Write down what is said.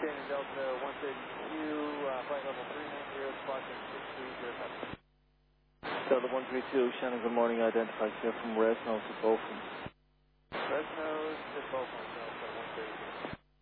Shannon Delta 132, flight level 390, squawking 6305. Delta 132, Shannon, good morning. Identified here from Resno to Beaufort. Resno to Beaufort, Delta 132.